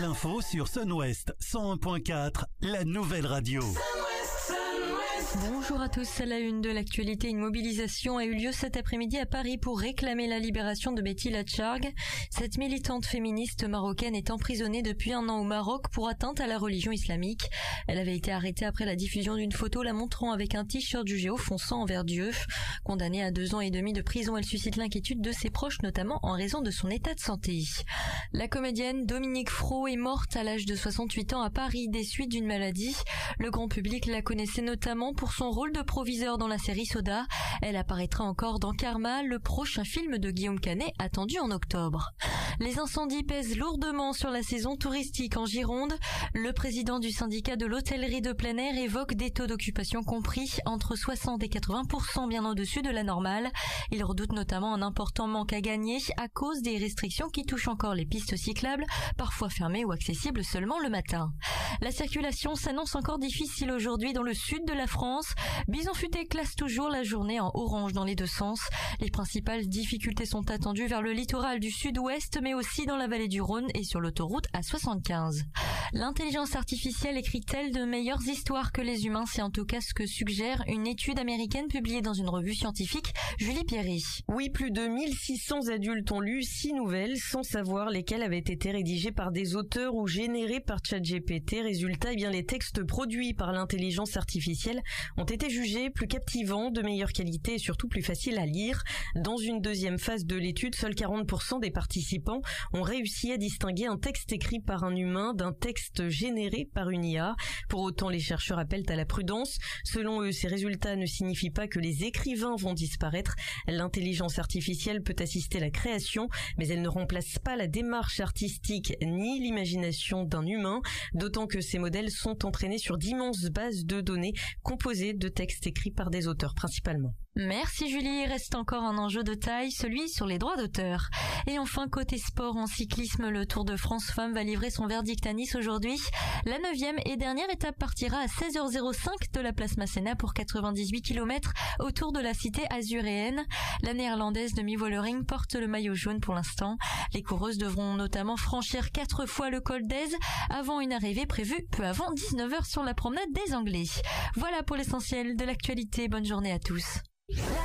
l'info sur Sun-Ouest 101.4, la nouvelle radio. Bonjour à tous, à la une de l'actualité, une mobilisation a eu lieu cet après-midi à Paris pour réclamer la libération de Betty Latcharg. Cette militante féministe marocaine est emprisonnée depuis 1 an au Maroc pour atteinte à la religion islamique. Elle avait été arrêtée après la diffusion d'une photo la montrant avec un t-shirt jugé offensant envers Dieu. Condamnée à 2 ans et demi de prison, elle suscite l'inquiétude de ses proches, notamment en raison de son état de santé. La comédienne Dominique Fro est morte à l'âge de 68 ans à Paris des suites d'une maladie. Le grand public la connaissait notamment pour son rôle de proviseur dans la série Soda. Elle apparaîtra encore dans Karma, le prochain film de Guillaume Canet attendu en octobre. Les incendies pèsent lourdement sur la saison touristique en Gironde. Le président du syndicat de l'hôtellerie de plein air évoque des taux d'occupation compris entre 60 et 80%, bien au-dessus de la normale. Il redoute notamment un important manque à gagner à cause des restrictions qui touchent encore les pistes cyclables, parfois fermées ou accessibles seulement le matin. La circulation s'annonce encore difficile aujourd'hui dans le sud de la France. Bison Futé classe toujours la journée en orange dans les deux sens. Les principales difficultés sont attendues vers le littoral du sud-ouest, mais aussi dans la vallée du Rhône et sur l'autoroute A75. L'intelligence artificielle écrit-elle de meilleures histoires que les humains? C'est en tout cas ce que suggère une étude américaine publiée dans une revue scientifique. Julie Pierry. Oui, plus de 1600 adultes ont lu 6 nouvelles sans savoir lesquelles avaient été rédigées par des auteurs ou générées par ChatGPT. Résultat, les textes produits par l'intelligence artificielle ont été jugés plus captivants, de meilleure qualité et surtout plus faciles à lire. Dans une deuxième phase de l'étude, seuls 40% des participants ont réussi à distinguer un texte écrit par un humain d'un texte généré par une IA. Pour autant, les chercheurs appellent à la prudence. Selon eux, ces résultats ne signifient pas que les écrivains vont disparaître. L'intelligence artificielle peut assister à la création, mais elle ne remplace pas la démarche artistique ni l'imagination d'un humain, d'autant que ces modèles sont entraînés sur d'immenses bases de données composées de textes écrits par des auteurs principalement. Merci Julie, il reste encore un enjeu de taille, celui sur les droits d'auteur. Et enfin, côté sport en cyclisme, le Tour de France Femmes va livrer son verdict à Nice aujourd'hui. La 9e et dernière étape partira à 16h05 de la place Masséna pour 98 km autour de la cité azuréenne. La néerlandaise Demi Vollering porte le maillot jaune pour l'instant. Les coureuses devront notamment franchir 4 fois le col d'Èze avant une arrivée prévue peu avant 19h sur la promenade des Anglais. Voilà pour l'essentiel de l'actualité. Bonne journée à tous.